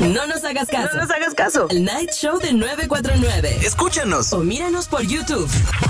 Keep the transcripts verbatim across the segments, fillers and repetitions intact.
No nos hagas caso. No nos hagas caso. El Night Show de nueve cuatro nueve. Escúchanos O míranos por YouTube.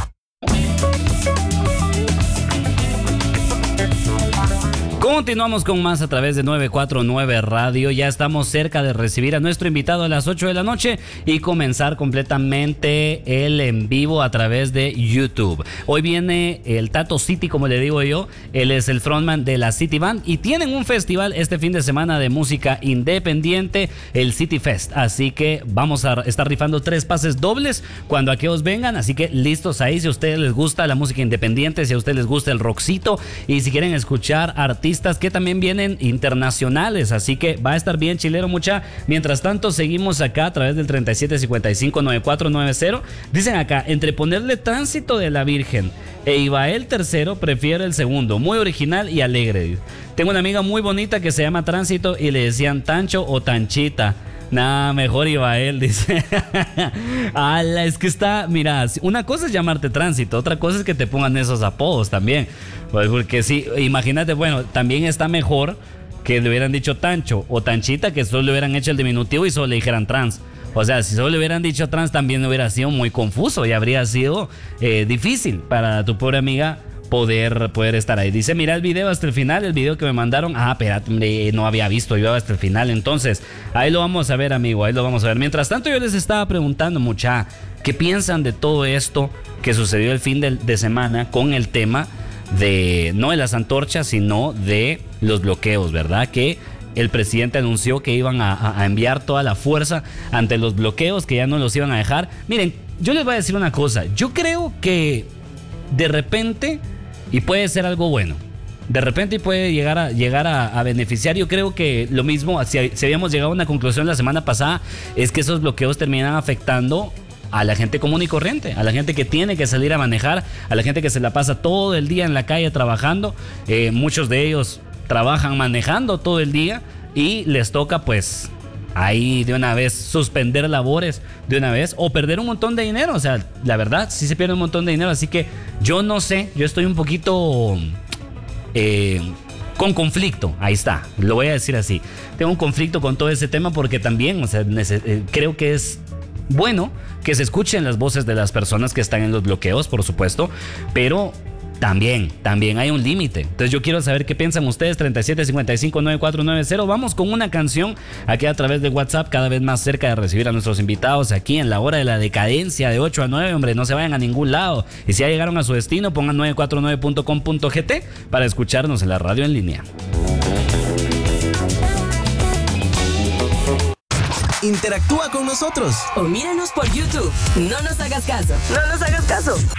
Continuamos con más a través de nueve cuatro nueve Radio. Ya estamos cerca de recibir a nuestro invitado a las ocho de la noche y comenzar completamente el en vivo a través de YouTube. Hoy viene el Tato City, como le digo yo. Él es el frontman de la City Band y tienen un festival este fin de semana de música independiente, el City Fest. Así que vamos a estar rifando tres pases dobles cuando aquellos vengan. Así que listos ahí si a ustedes les gusta la música independiente, si a ustedes les gusta el rockcito y si quieren escuchar artistas que también vienen internacionales, así que va a estar bien chilero, mucha. Mientras tanto seguimos acá a través del treinta y siete cincuenta y cinco noventa y cuatro noventa. Dicen acá, entre ponerle Tránsito de la Virgen e Ibael tercero, prefiero el segundo, muy original y alegre. Tengo una amiga muy bonita que se llama Tránsito y le decían Tancho o Tanchita. Nada, mejor Ibael, dice. Ala, es que está, mira, una cosa es llamarte Tránsito, otra cosa es que te pongan esos apodos también. Pues porque sí, imagínate, bueno, también está mejor que le hubieran dicho Tancho o Tanchita, que solo le hubieran hecho el diminutivo y solo le dijeran trans. O sea, si solo le hubieran dicho trans también hubiera sido muy confuso y habría sido eh, difícil para tu pobre amiga poder, poder estar ahí. Dice, mira el video hasta el final, el video que me mandaron. Ah, espérate, no había visto yo hasta el final. Entonces, ahí lo vamos a ver, amigo, ahí lo vamos a ver. Mientras tanto, yo les estaba preguntando, mucha, ¿qué piensan de todo esto que sucedió el fin de, de semana con el tema de, no de las antorchas, sino de los bloqueos, ¿verdad? Que el presidente anunció que iban a, a enviar toda la fuerza ante los bloqueos, que ya no los iban a dejar. Miren, yo les voy a decir una cosa. Yo creo que de repente, y puede ser algo bueno, de repente puede llegar a, llegar a, a beneficiar. Yo creo que lo mismo, si, si habíamos llegado a una conclusión la semana pasada, es que esos bloqueos terminan afectando a la gente común y corriente, a la gente que tiene que salir a manejar, a la gente que se la pasa todo el día en la calle trabajando. Eh, muchos de ellos trabajan manejando todo el día y les toca pues ahí de una vez suspender labores de una vez o perder un montón de dinero. O sea, la verdad sí se pierde un montón de dinero, así que yo no sé, yo estoy un poquito eh, con conflicto, ahí está, lo voy a decir así. Tengo un conflicto con todo ese tema porque también, o sea, neces- eh, creo que es bueno que se escuchen las voces de las personas que están en los bloqueos, por supuesto, pero también, también hay un límite. Entonces yo quiero saber qué piensan ustedes. Treinta y siete cincuenta y cinco noventa y cuatro noventa. Vamos con una canción aquí a través de WhatsApp, cada vez más cerca de recibir a nuestros invitados aquí en la hora de la decadencia de ocho a nueve. Hombre, no se vayan a ningún lado. Y si ya llegaron a su destino, pongan nueve cuatro nueve punto com punto gt para escucharnos en la radio en línea. Interactúa con nosotros O míranos por YouTube. No nos hagas caso. No nos hagas caso.